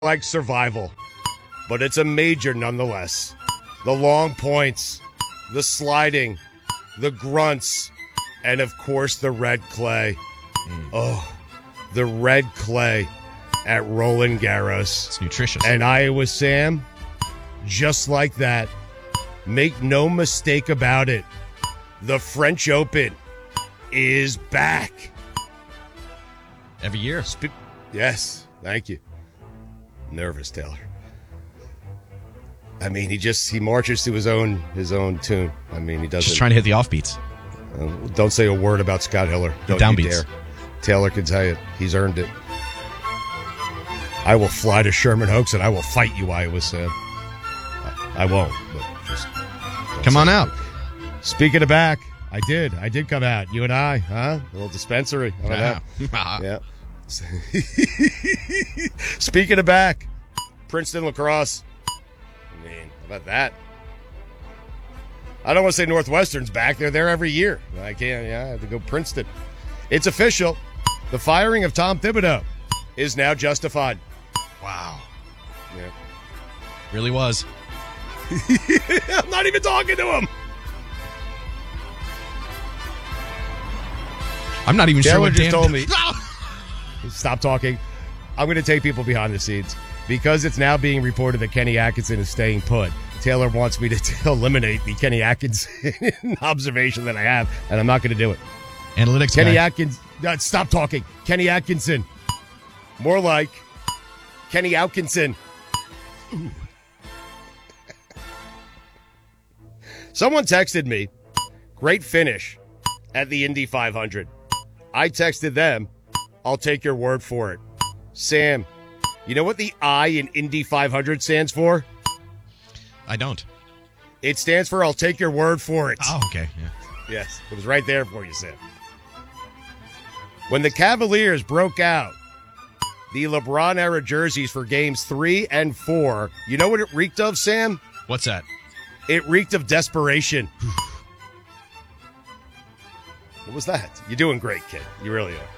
like survival, but it's a major nonetheless. The long points, the sliding, the grunts, and of course the red clay. Oh, the red clay at Roland Garros. It's nutritious. And Iowa Sam, just like that. Make no mistake about it. The French Open is back. Every year. Yes, thank you. Nervous, Taylor. I mean, he marches to his own tune. I mean, he doesn't. Just trying to hit the offbeats. Don't say a word about Scott Hiller. Don't you dare. Taylor can tell you, he's earned it. I will fly to Sherman Oaks and I will fight you, Iowa Sam. I won't, but just come on out. Speaking of back, I did come out. You and I, huh? A little dispensary. Yeah. Speaking of back, Princeton lacrosse. I mean, how about that? I don't want to say Northwestern's back. They're there every year. I can't. Yeah, I have to go Princeton. It's official. The firing of Tom Thibodeau is now justified. Wow. Yeah. Really was. I'm not even talking to him. I'm not even sure what just Dan told me. Stop talking. I'm going to take people behind the scenes. Because it's now being reported that Kenny Atkinson is staying put, Taylor wants me to eliminate the Kenny Atkinson observation that I have, and I'm not going to do it. Analytics Kenny guy. Atkinson. Stop talking. Kenny Atkinson. More like Kenny Atkinson. Someone texted me, great finish at the Indy 500. I texted them, I'll take your word for it. Sam, you know what the I in Indy 500 stands for? I don't. It stands for I'll take your word for it. Oh, okay. Yeah. Yes, it was right there for you, Sam. When the Cavaliers broke out the LeBron-era jerseys for games 3 and 4, you know what it reeked of, Sam? What's that? It reeked of desperation. What was that? You're doing great, kid. You really are.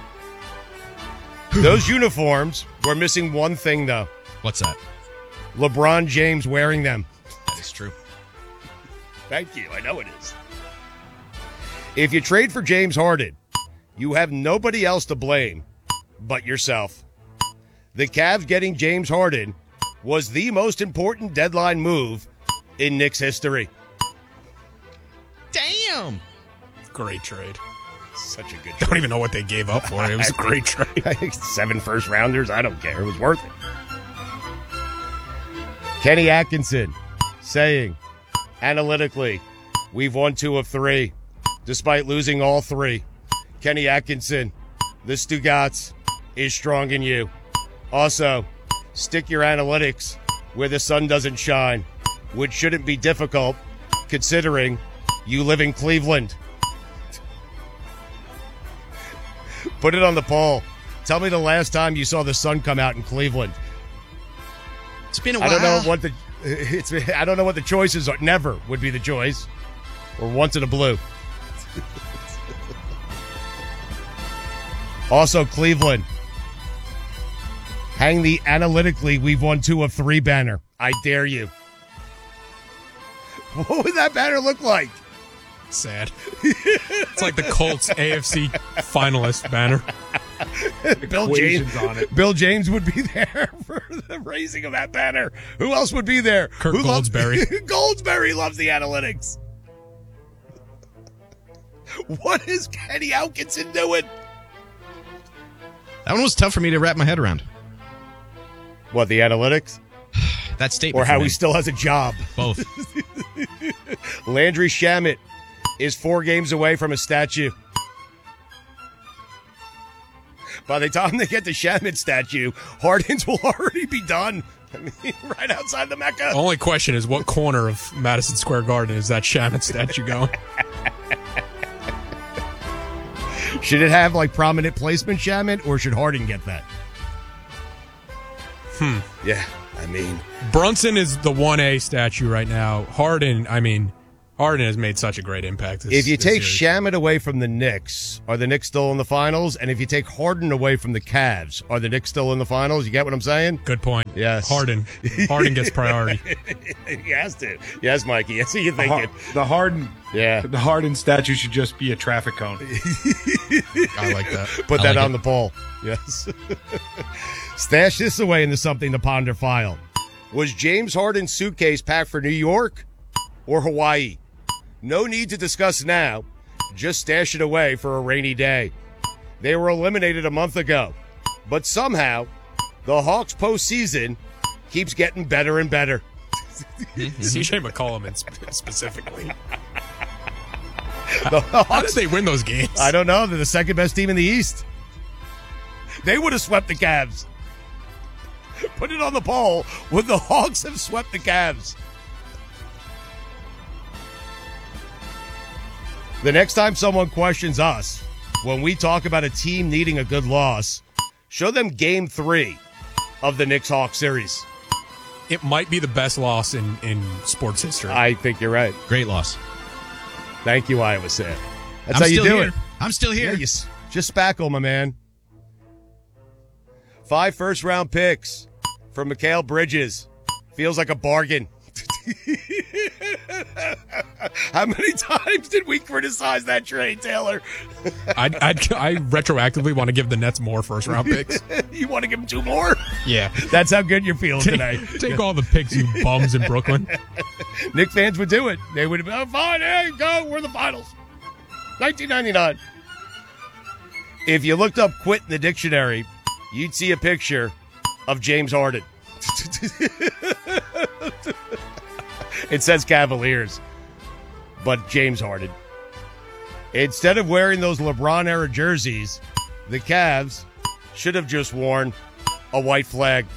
Those uniforms were missing one thing, though. What's that? LeBron James wearing them. That is true. Thank you. I know it is. If you trade for James Harden, you have nobody else to blame but yourself. The Cavs getting James Harden was the most important deadline move in Knicks history. Damn. Great trade. Such a good trade. Don't even know what they gave up for it. It was a great trade. I think 7 first-rounders. I don't care. It was worth it. Kenny Atkinson saying, analytically, we've won 2 of 3, despite losing all 3. Kenny Atkinson, the Stugats is strong in you. Also, stick your analytics where the sun doesn't shine, which shouldn't be difficult, considering you live in Cleveland. Put it on the poll. Tell me the last time you saw the sun come out in Cleveland. It's been a while. I don't know what the choices are. Never would be the choice. Or once in a blue. Also, Cleveland. Hang the analytically we've won 2 of 3 banner. I dare you. What would that banner look like? Sad. It's like the Colts AFC finalist banner. Bill James would be there for the raising of that banner. Who else would be there? Kurt Goldsberry. Goldsberry loves the analytics. What is Kenny Atkinson doing? That one was tough for me to wrap my head around. What, the analytics? That statement. Or how he still has a job. Both. Landry Shamet is 4 games away from a statue. By the time they get the Shamet statue, Harden's will already be done. I mean, right outside the Mecca. The only question is what corner of Madison Square Garden is that Shamet statue going? Should it have like prominent placement Shamet, or should Harden get that? Yeah, I mean, Brunson is the 1A statue right now. Harden, I mean, Harden has made such a great impact. If you this take series. Shamet away from the Knicks, are the Knicks still in the finals? And if you take Harden away from the Cavs, are the Knicks still in the finals? You get what I'm saying? Good point. Yes. Harden gets priority. He has to. Yes, Mikey. That's what you're thinking. The Harden statue should just be a traffic cone. I like that. Put I that like on it. the poll. Yes. Stash this away into something to ponder file. Was James Harden's suitcase packed for New York or Hawaii? No need to discuss now. Just stash it away for a rainy day. They were eliminated a month ago, but somehow the Hawks postseason keeps getting better and better. CJ McCollum specifically. The How Hawks, did they win those games? I don't know. They're the second best team in the East. They would have swept the Cavs. Put it on the poll. Would the Hawks have swept the Cavs? The next time someone questions us, when we talk about a team needing a good loss, show them Game 3 of the Knicks-Hawks series. It might be the best loss in sports history. I think you're right. Great loss. Thank you, Iowa Sam. That's I'm how you still do here. it. I'm still here. Yeah, just spackle, my man. 5 first-round picks for Mikal Bridges. Feels like a bargain. How many times did we criticize that trade, Taylor? I retroactively want to give the Nets more first round picks. You want to give them 2 more? Yeah. That's how good you're feeling today. Take all the picks, you bums in Brooklyn. Knicks fans would do it. They would be, oh, fine, there you go. We're in the finals. 1999. If you looked up quit in the dictionary, you'd see a picture of James Harden. It says Cavaliers, but James Harden. Instead of wearing those LeBron-era jerseys, the Cavs should have just worn a white flag.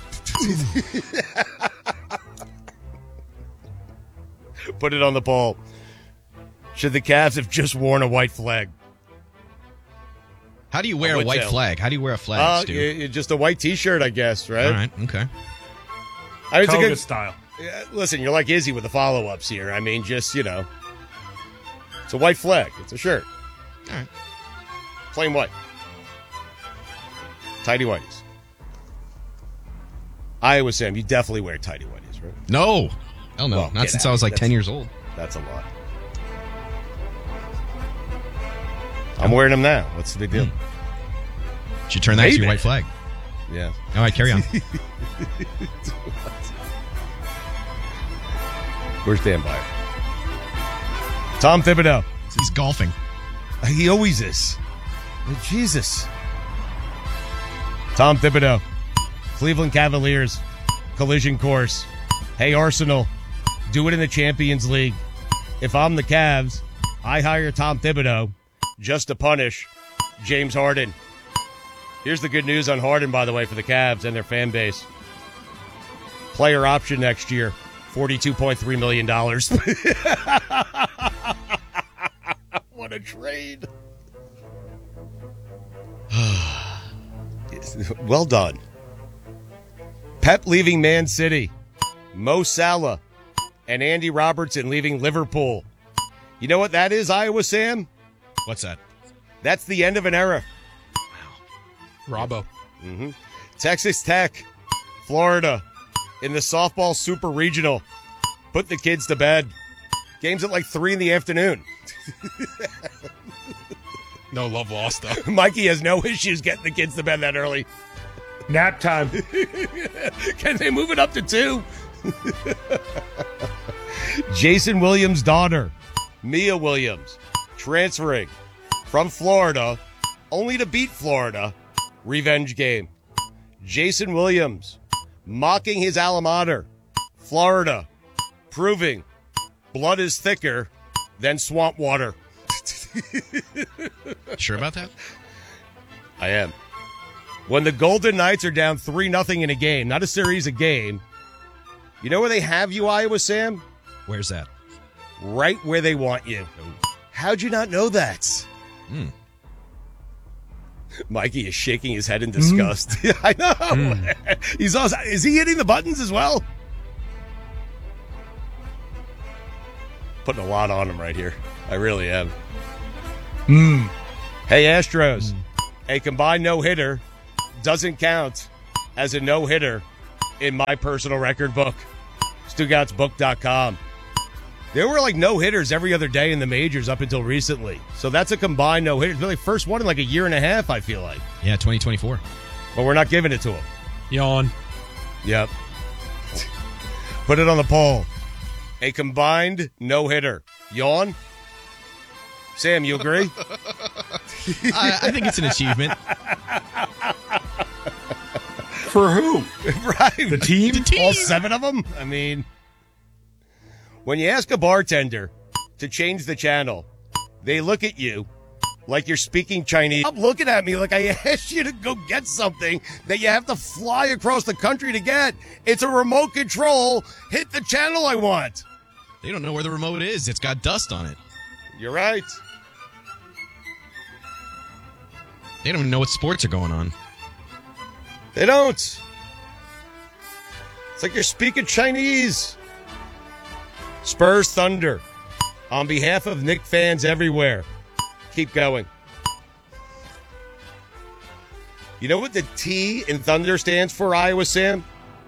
Put it on the poll. Should the Cavs have just worn a white flag? How do you wear a would white too. flag? How do you wear a flag, Stu? Just a white T-shirt, I guess, right? All right. Okay. I mean, it's a Toga good style. listen, you're like Izzy with the follow-ups here. I mean, just, it's a white flag. It's a shirt. All right. Plain white. Tidy whities. Iowa Sam, you definitely wear tidy whities, right? No. Hell no. Well, Not get since out. I was like That's- 10 years old. That's a lot. I'm wearing them now. What's the big deal? Should turn that to Maybe. your white flag. Yeah. All right, carry on. Where's Dan Byer? Tom Thibodeau. He's golfing. He always is. Jesus. Tom Thibodeau. Cleveland Cavaliers. Collision course. Hey, Arsenal. Do it in the Champions League. If I'm the Cavs, I hire Tom Thibodeau just to punish James Harden. Here's the good news on Harden, by the way, for the Cavs and their fan base. Player option next year. $42.3 million. What a trade. Well done. Pep leaving Man City. Mo Salah and Andy Robertson leaving Liverpool. You know what that is, Iowa Sam? What's that? That's the end of an era. Robbo. Texas Tech, Florida, in the softball super regional. Put the kids to bed. Game's at like 3 in the afternoon. No love lost, though. Mikey has no issues getting the kids to bed that early. Nap time. Can they move it up to 2? Jason Williams' daughter, Mia Williams, transferring from Florida only to beat Florida. Revenge game. Jason Williams mocking his alma mater, Florida, proving blood is thicker than swamp water. Sure about that? I am. When the Golden Knights are down 3-0 in a game, not a series, a game, you know where they have you, Iowa Sam? Where's that? Right where they want you. How'd you not know that? Mikey is shaking his head in disgust. I know. He's also, is he hitting the buttons as well? Putting a lot on him right here. I really am. Hey, Astros. A combined no-hitter doesn't count as a no-hitter in my personal record book. StuGotsBook.com. There were like no-hitters every other day in the majors up until recently. So that's a combined no-hitter. It's really the first one in like a year and a half, I feel like. Yeah, 2024. But we're not giving it to him. Yawn. Yep. Put it on the poll. A combined no-hitter. Yawn? Sam, you agree? I think it's an achievement. For who? Right. The team? All 7 of them? I mean, when you ask a bartender to change the channel, they look at you like you're speaking Chinese. Stop looking at me like I asked you to go get something that you have to fly across the country to get. It's a remote control. Hit the channel I want. They don't know where the remote is. It's got dust on it. You're right. They don't even know what sports are going on. They don't. It's like you're speaking Chinese. Spurs Thunder. On behalf of Knick fans everywhere, keep going. You know what the T in Thunder stands for, Iowa Sam?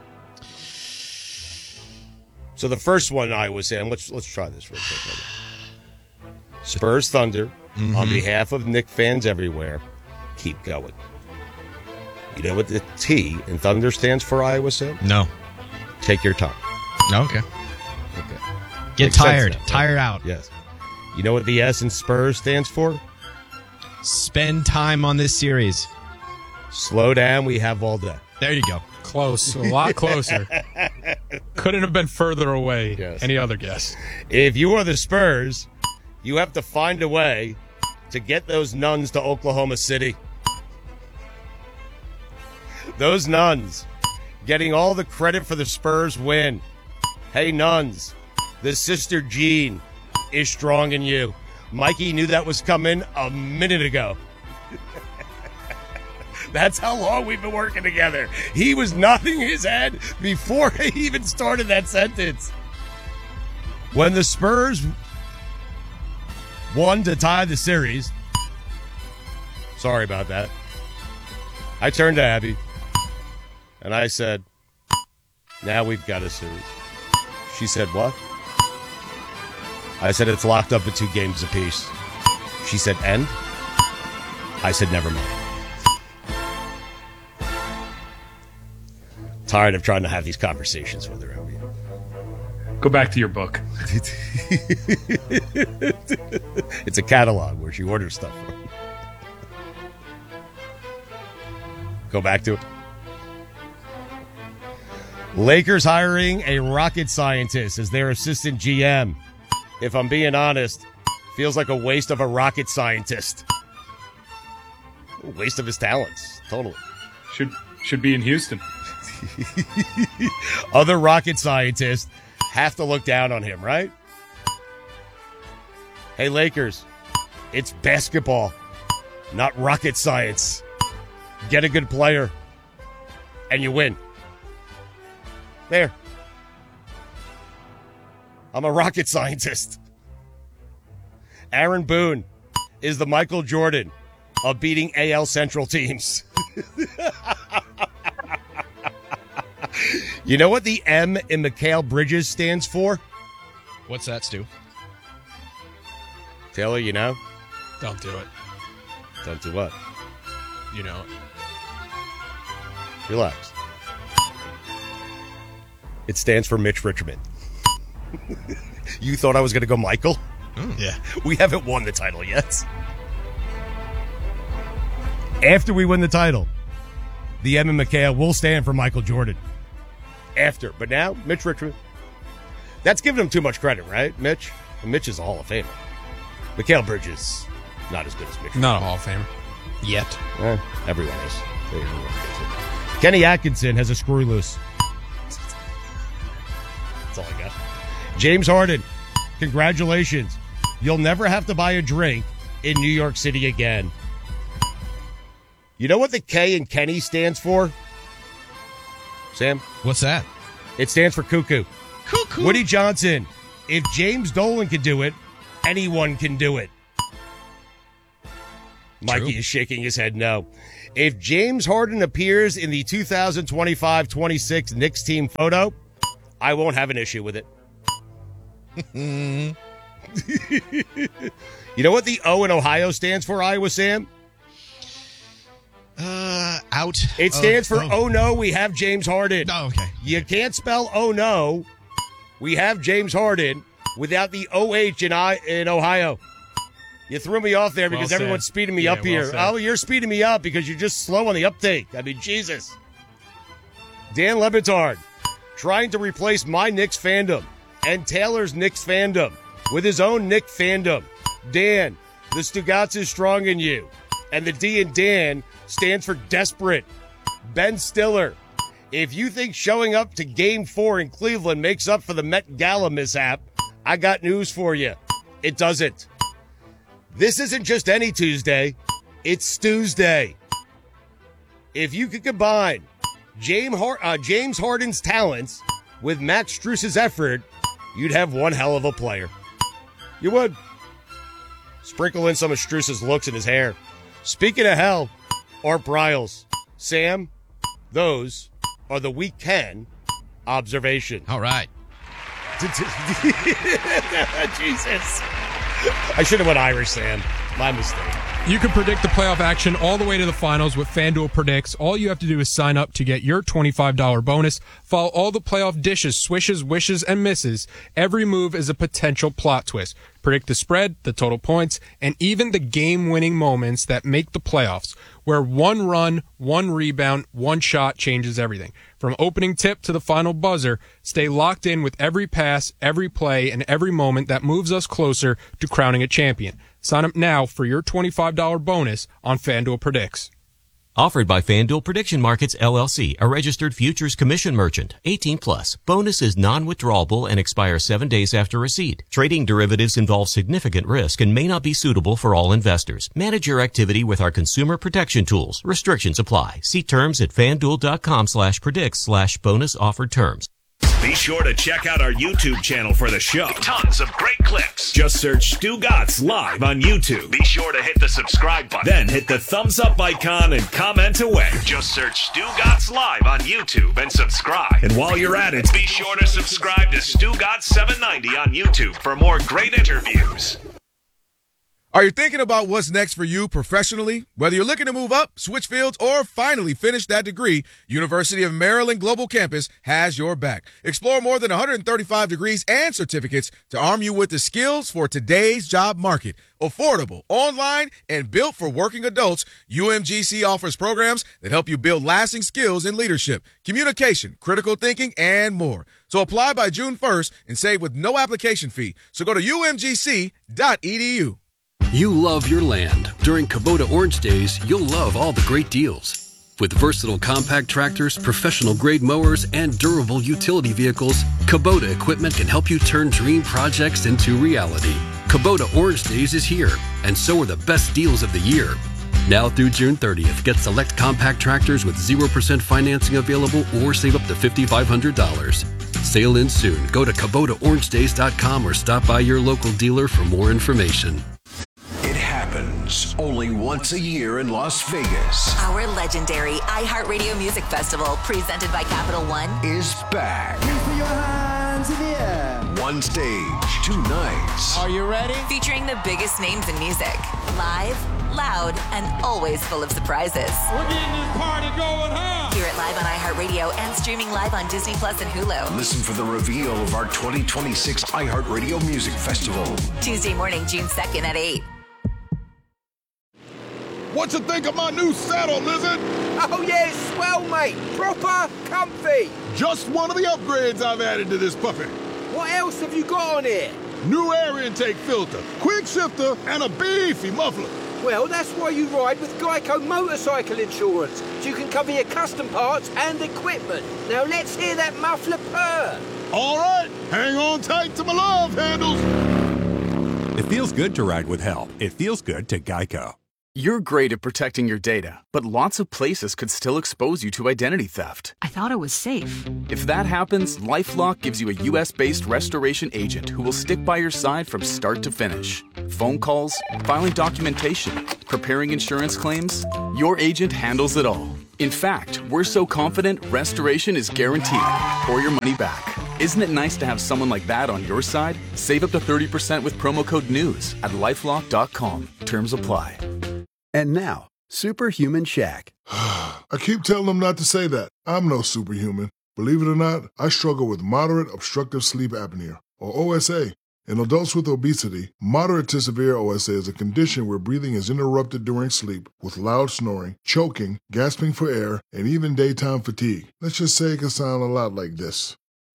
So the first one, Iowa Sam, let's try this real quick. Spurs Thunder. On behalf of Knick fans everywhere, keep going. You know what the T in Thunder stands for, Iowa Sam? No. Take your time. Okay. Okay. Get Makes sense tired. now, right? Tired out. Yes. You know what the S in Spurs stands for? Spend time on this series. Slow down. We have all day. There you go. Close. A lot closer. Couldn't have been further away. Yes. Any other guess? If you are the Spurs, you have to find a way to get those nuns to Oklahoma City. Those nuns getting all the credit for the Spurs win. Hey, nuns, the Sister Jean is strong in you. Mikey knew that was coming a minute ago. That's how long we've been working together. He was nodding his head before he even started that sentence. When the Spurs won to tie the series, sorry about that, I turned to Abby and I said, now we've got a series. She said, what? I said, it's locked up at 2 games apiece. She said, end? I said, never mind. Tired of trying to have these conversations with her. Go back to your book. It's a catalog where she orders stuff from. Go back to it. Lakers hiring a rocket scientist as their assistant GM. If I'm being honest, feels like a waste of a rocket scientist. A waste of his talents. Totally. Should be in Houston. Other rocket scientists have to look down on him, right? Hey, Lakers, it's basketball, not rocket science. Get a good player, and you win. There. I'm a rocket scientist. Aaron Boone is the Michael Jordan of beating AL Central teams. You know what the M in Mikal Bridges stands for? What's that, Stu? Taylor, you know? Don't do it. Don't do what? You know it. Relax. It stands for Mitch Richmond. You thought I was going to go Michael? Yeah. We haven't won the title yet. After we win the title, the M and Mikal will stand for Michael Jordan. After. But now, Mitch Richmond. That's giving him too much credit, right, Mitch? And Mitch is a Hall of Famer. Mikal Bridges, not as good as Mitch. Not a Hall of Famer. Yet. Everyone is. Kenny Atkinson has a screw loose. That's all I got. James Harden, congratulations. You'll never have to buy a drink in New York City again. You know what the K in Kenny stands for? Sam? What's that? It stands for cuckoo. Cuckoo. Woody Johnson If James Dolan can do it, anyone can do it. Mikey is shaking his head no. If James Harden appears in the 2025-26 Knicks team photo, I won't have an issue with it. You know what the O in Ohio stands for, Iowa Sam? Out. It stands for oh no, we have James Harden. Oh, okay. You can't spell oh no, we have James Harden without the OH in Ohio. You threw me off there because everyone's speeding me up here. Well oh, you're speeding me up because you're just slow on the uptake. I mean, Jesus. Dan Lebitard trying to replace my Knicks fandom and Taylor's Knicks fandom with his own Knick fandom. Dan, the Stugotz is strong in you. And the D in Dan stands for desperate. Ben Stiller, if you think showing up to Game 4 in Cleveland makes up for the Met Gala mishap, I got news for you. It doesn't. This isn't just any Tuesday. It's Tuesday. If you could combine James Harden's talents with Max Strus's effort, you'd have one hell of a player. You would. Sprinkle in some of Strus's looks in his hair. Speaking of hell, Art Briles. Sam, those are the weekend observations. All right. Jesus. I should have went Irish, Sam. My mistake. You can predict the playoff action all the way to the finals with FanDuel Predicts. All you have to do is sign up to get your $25 bonus. Follow all the playoff dishes, swishes, wishes, and misses. Every move is a potential plot twist. Predict the spread, the total points, and even the game-winning moments that make the playoffs, where one run, one rebound, one shot changes everything. From opening tip to the final buzzer, stay locked in with every pass, every play, and every moment that moves us closer to crowning a champion. Sign up now for your $25 bonus on FanDuel Predicts. Offered by FanDuel Prediction Markets, LLC, a registered futures commission merchant. 18+. Bonus is non-withdrawable and expires 7 days after receipt. Trading derivatives involves significant risk and may not be suitable for all investors. Manage your activity with our consumer protection tools. Restrictions apply. See terms at FanDuel.com/predicts/bonus offered terms. Be sure to check out our YouTube channel for the show. Tons of great clips. Just search Stugotz Live on YouTube. Be sure to hit the subscribe button. Then hit the thumbs up icon and comment away. Just search Stugotz Live on YouTube and subscribe. And while you're at it, be sure to subscribe to Stugotz 790 on YouTube for more great interviews. Are you thinking about what's next for you professionally? Whether you're looking to move up, switch fields, or finally finish that degree, University of Maryland Global Campus has your back. Explore more than 135 degrees and certificates to arm you with the skills for today's job market. Affordable, online, and built for working adults, UMGC offers programs that help you build lasting skills in leadership, communication, critical thinking, and more. So apply by June 1st and save with no application fee. So go to umgc.edu. You love your land. During Kubota Orange Days, you'll love all the great deals. With versatile compact tractors, professional-grade mowers, and durable utility vehicles, Kubota equipment can help you turn dream projects into reality. Kubota Orange Days is here, and so are the best deals of the year. Now through June 30th, get select compact tractors with 0% financing available or save up to $5,500. Sale ends soon. Go to KubotaOrangeDays.com or stop by your local dealer for more information. It happens only once a year in Las Vegas. Our legendary iHeartRadio Music Festival, presented by Capital One, is back. One stage, 2 nights. Are you ready? Featuring the biggest names in music. Live, loud, and always full of surprises. We're getting this party going, huh? Hear it live on iHeartRadio and streaming live on Disney Plus and Hulu. Listen for the reveal of our 2026 iHeartRadio Music Festival. Tuesday morning, June 2nd at 8. What you think of my new saddle, Lizard? Oh, yeah, swell, mate. Proper comfy. Just one of the upgrades I've added to this puppy. What else have you got on it? New air intake filter, quick shifter, and a beefy muffler. Well, that's why you ride with Geico Motorcycle Insurance, so you can cover your custom parts and equipment. Now let's hear that muffler purr. All right, hang on tight to my love handles. It feels good to ride with help. It feels good to Geico. You're great at protecting your data, but lots of places could still expose you to identity theft. I thought it was safe. If that happens, LifeLock gives you a U.S.-based restoration agent who will stick by your side from start to finish. Phone calls, filing documentation, preparing insurance claims, your agent handles it all. In fact, we're so confident restoration is guaranteed or your money back. Isn't it nice to have someone like that on your side? Save up to 30% with promo code NEWS at LifeLock.com. Terms apply. And now, Superhuman Shaq. I keep telling them not to say that. I'm no superhuman. Believe it or not, I struggle with moderate obstructive sleep apnea, or OSA. In adults with obesity, moderate to severe OSA is a condition where breathing is interrupted during sleep with loud snoring, choking, gasping for air, and even daytime fatigue. Let's just say it can sound a lot like this.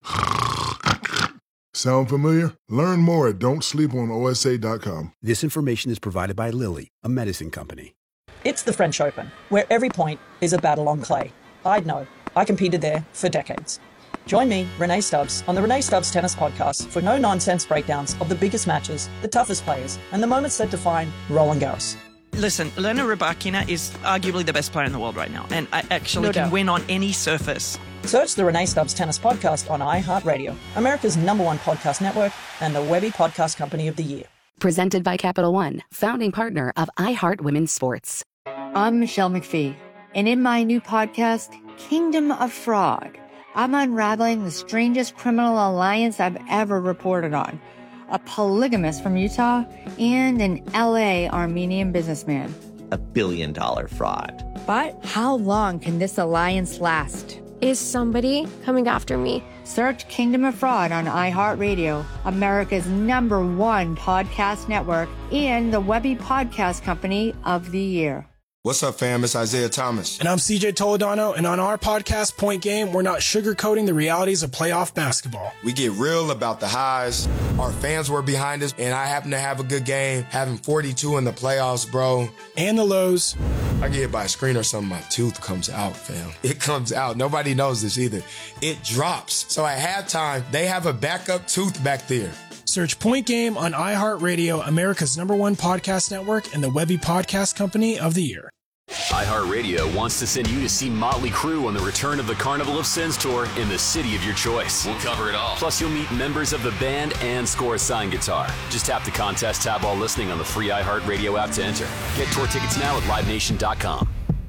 Sound familiar? Learn more at don'tsleeponosa.com. This information is provided by Lilly, a medicine company. It's the French Open, where every point is a battle on clay. I'd know. I competed there for decades. Join me, Renee Stubbs, on the Renee Stubbs Tennis Podcast for no-nonsense breakdowns of the biggest matches, the toughest players, and the moments that define Roland Garros. Listen, Elena Rybakina is arguably the best player in the world right now, and I actually can win on any surface. Search the Renee Stubbs Tennis Podcast on iHeartRadio, America's #1 podcast network, and the Webby Podcast Company of the Year. Presented by Capital One, founding partner of iHeart Women's Sports. I'm Michelle McPhee, and in my new podcast, Kingdom of Fraud, I'm unraveling the strangest criminal alliance I've ever reported on. A polygamist from Utah and an LA Armenian businessman. $1 billion fraud. But how long can this alliance last? Is somebody coming after me? Search Kingdom of Fraud on iHeartRadio, America's #1 podcast network, and the Webby Podcast Company of the Year. What's up, fam? It's Isaiah Thomas. And I'm CJ Toledano, and on our podcast, Point Game, we're not sugarcoating the realities of playoff basketball. We get real about the highs. Our fans were behind us, and I happen to have a good game, having 42 in the playoffs, bro. And the lows. I get hit by a screen or something, my tooth comes out, fam. It comes out. Nobody knows this either. It drops. So at halftime, they have a backup tooth back there. Search Point Game on iHeartRadio, America's #1 podcast network, and the Webby Podcast Company of the Year. iHeartRadio wants to send you to see Motley Crue on the Return of the Carnival of Sins tour in the city of your choice. We'll cover it all. Plus, you'll meet members of the band and score a signed guitar. Just tap the contest tab while listening on the free iHeartRadio app to enter. Get tour tickets now at LiveNation.com.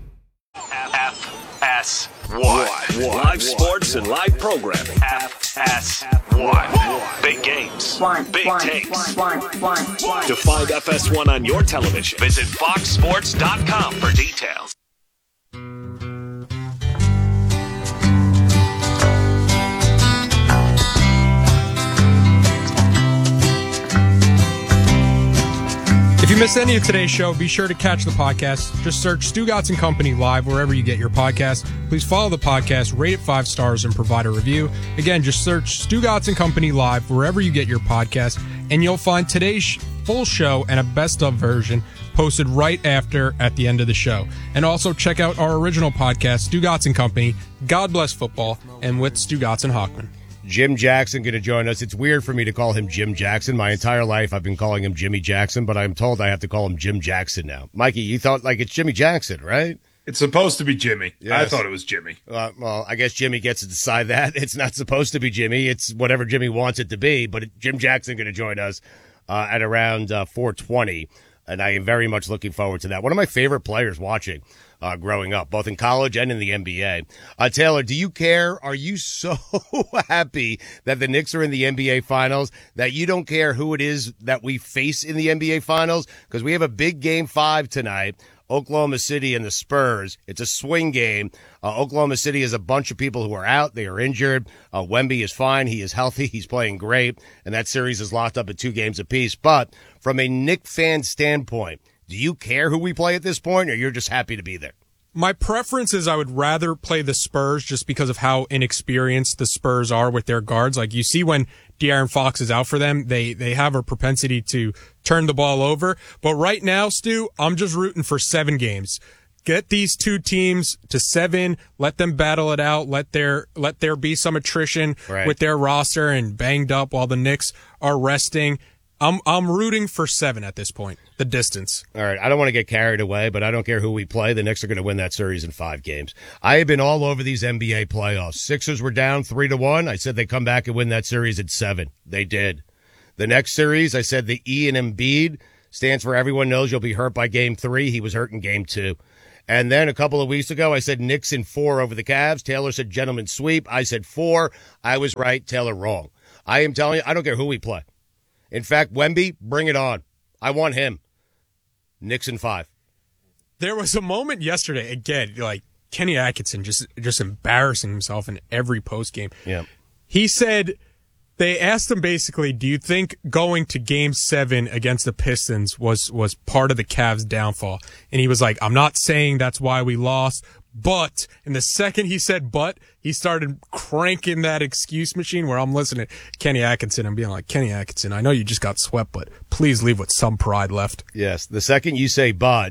FS1. Live sports and live programming. FS1. Big games. Big takes. To find FS1 on your television, visit foxsports.com for details. If you missed any of today's show, be sure to catch the podcast. Just search Stugotz & Company Live wherever you get your podcast. Please follow the podcast, rate it 5 stars, and provide a review. Again, just search Stugotz & Company Live wherever you get your podcast, and you'll find today's full show and a best-of version posted right after at the end of the show. And also check out our original podcast, Stugotz & Company, God Bless Football, and with Stugotz and Hochman. Jim Jackson going to join us. It's weird for me to call him Jim Jackson. My entire life I've been calling him Jimmy Jackson, but I'm told I have to call him Jim Jackson now. Mikey, you thought like it's Jimmy Jackson, right? It's supposed to be Jimmy. Yes. I thought it was Jimmy. Well, I guess Jimmy gets to decide that. It's not supposed to be Jimmy. It's whatever Jimmy wants it to be, but Jim Jackson going to join us at around 4:20, and I am very much looking forward to that. One of my favorite players watching growing up, both in college and in the NBA. Taylor, do you care? Are you so happy that the Knicks are in the NBA Finals that you don't care who it is that we face in the NBA Finals? Because we have a big Game 5 tonight, Oklahoma City and the Spurs. It's a swing game. Oklahoma City has a bunch of people who are out. They are injured. Wemby is fine. He is healthy. He's playing great. And that series is locked up at 2 games apiece. But from a Knicks fan standpoint, do you care who we play at this point, or you're just happy to be there? My preference is I would rather play the Spurs just because of how inexperienced the Spurs are with their guards. Like you see when De'Aaron Fox is out for them, they have a propensity to turn the ball over. But right now, Stu, I'm just rooting for 7 games. Get these 2 teams to 7. Let them battle it out. Let there be some attrition with their roster and banged up while the Knicks are resting. I'm rooting for 7 at this point, the distance. All right, I don't want to get carried away, but I don't care who we play. The Knicks are going to win that series in 5 games. I have been all over these NBA playoffs. Sixers were down 3-1. I said they come back and win that series at 7. They did. The next series, I said the E in Embiid stands for everyone knows you'll be hurt by Game 3. He was hurt in Game 2. And then a couple of weeks ago, I said Knicks in 4 over the Cavs. Taylor said gentleman sweep. I said 4. I was right. Taylor wrong. I am telling you, I don't care who we play. In fact, Wemby, bring it on. I want him. Knicks in 5. There was a moment yesterday, again, like Kenny Atkinson just embarrassing himself in every postgame. Yeah. He said, they asked him basically, do you think going to Game 7 against the Pistons was part of the Cavs' downfall? And he was like, I'm not saying that's why we lost, but, and the second he said but, he started cranking that excuse machine where I'm listening to Kenny Atkinson and being like, Kenny Atkinson, I know you just got swept, but please leave with some pride left. Yes, the second you say but,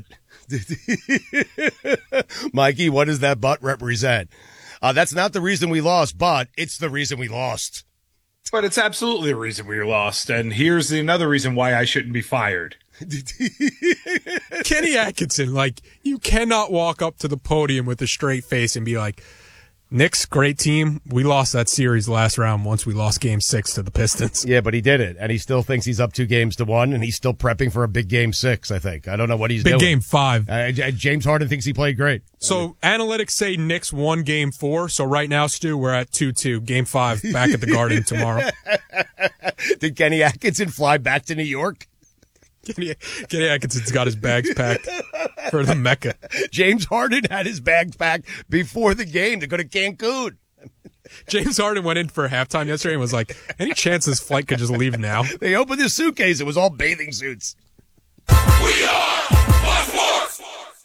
Mikey, what does that but represent? That's not the reason we lost, but it's the reason we lost. But it's absolutely the reason we lost, and here's another reason why I shouldn't be fired. Kenny Atkinson, like, you cannot walk up to the podium with a straight face and be like, Knicks, great team. We lost that series last round once we lost Game 6 to the Pistons. Yeah, but he did it, and he still thinks he's up 2-1, and he's still prepping for a big Game 6, I think. I don't know what he's doing. Big Game 5. James Harden thinks he played great. So analytics say Knicks won Game 4, so right now, Stu, we're at 2-2. Game 5 back at the Garden tomorrow. Did Kenny Atkinson fly back to New York? Kenny Atkinson's got his bags packed for the Mecca. James Harden had his bags packed before the game to go to Cancun. James Harden went in for halftime yesterday and was like, any chance this flight could just leave now? They opened his suitcase. It was all bathing suits. We are Sports.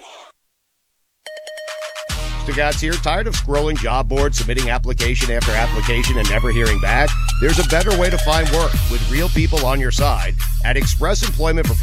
Stugatz here. Tired of scrolling job boards, submitting application after application, and never hearing back? There's a better way to find work with real people on your side at Express Employment Professionals.